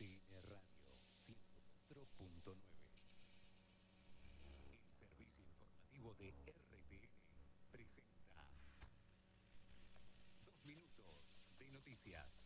RTN Radio 104.9. El servicio informativo de RTN presenta 2 minutos de noticias.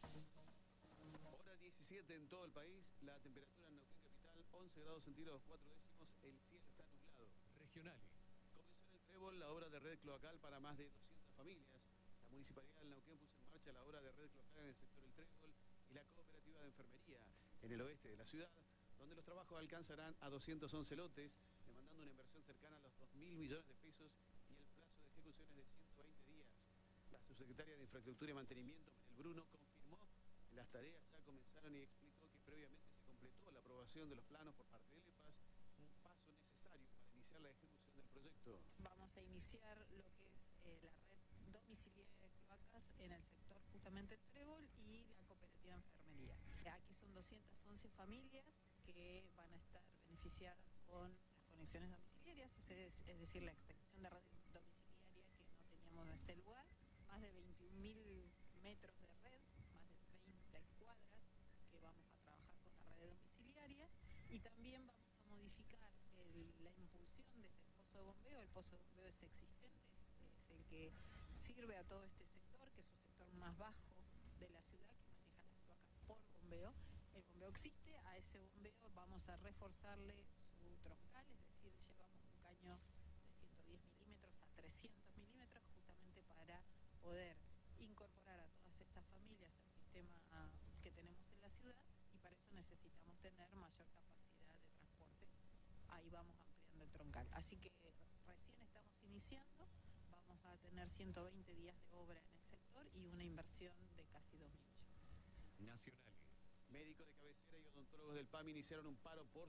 Hora 17 en todo el país, la temperatura en Neuquén capital 11 grados centígrados 4 décimos, el cielo está nublado. Regionales. Comenzó en el Trébol la obra de red cloacal para más de 200 familias. La Municipalidad del Neuquén puso en marcha la obra de red cloacal en el sector del Trébol y la cooperativa de enfermería en el oeste de la ciudad, donde los trabajos alcanzarán a 211 lotes, demandando una inversión cercana a los 2.000 millones de pesos y el plazo de ejecución es de 120 días. La subsecretaria de Infraestructura y Mantenimiento, Manuel Bruno, confirmó que las tareas ya comenzaron y explicó que previamente se completó la aprobación de los planos por parte del EPAS, un paso necesario para iniciar la ejecución del proyecto. Vamos a iniciar lo que es la red domiciliaria de cloacas en el sector justamente el Trébol y la cooperativa de enfermería. Aquí son 211 familias que van a estar beneficiadas con las conexiones domiciliarias, es decir, la extensión de red domiciliaria que no teníamos en este lugar, más de 21.000 metros de red, más de 30 cuadras que vamos a trabajar con la red domiciliaria, y también vamos a modificar la impulsión desde el pozo de bombeo. El pozo de bombeo es existente, es el que sirve a todo este sector, que es un sector más bajo de la ciudad, que maneja las cloacas por bombeo. El bombeo existe, a ese bombeo vamos a reforzarle su troncal, es decir, llevamos un caño de 110 milímetros a 300 milímetros justamente para poder incorporar a todas estas familias al sistema que tenemos en la ciudad, y para eso necesitamos tener mayor capacidad de transporte. Ahí vamos ampliando el troncal. Así que recién estamos iniciando, vamos a tener 120 días de obra en el sector y una inversión de casi 2.000 millones. Nacionales. Médicos de cabecera y odontólogos del PAMI iniciaron un paro por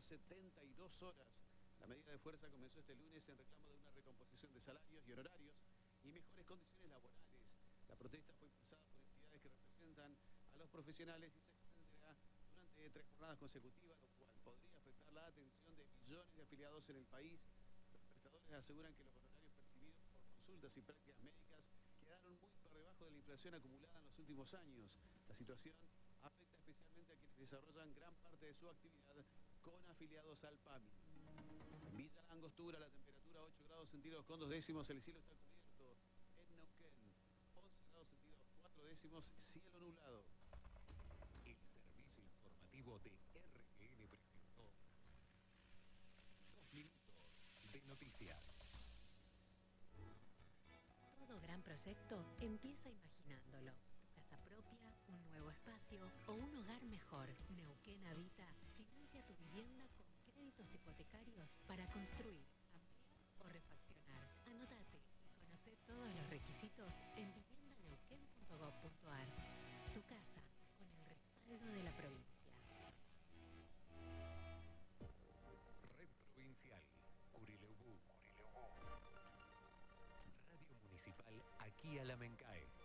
72 horas. La medida de fuerza comenzó este lunes en reclamo de una recomposición de salarios y honorarios y mejores condiciones laborales. La protesta fue impulsada por entidades que representan a los profesionales y se extenderá durante 3 jornadas consecutivas, lo cual podría afectar la atención de millones de afiliados en el país. Los prestadores aseguran que los honorarios percibidos por consultas y prácticas médicas quedaron muy por debajo de la inflación acumulada en los últimos años. La situación afecta especialmente a quienes desarrollan gran parte de su actividad con afiliados al PAMI. En Villa La Angostura, la temperatura 8 grados centígrados con 2 décimos, el cielo está cubierto. En Neuquén, 11 grados centígrados 4 décimos, cielo nublado. El servicio informativo de RTN presentó 2 minutos de noticias. Todo gran proyecto empieza imaginándolo. Tu casa propia, un nuevo espacio o un hogar mejor. Neuquén Habita financia tu vivienda con créditos hipotecarios para construir, ampliar o refaccionar. Anótate y conoce todos los requisitos en viviendaneuquén.gov.ar. Tu casa con el respaldo de la provincia. Red Provincial. Curileubú. Radio Municipal aquí Alamencae.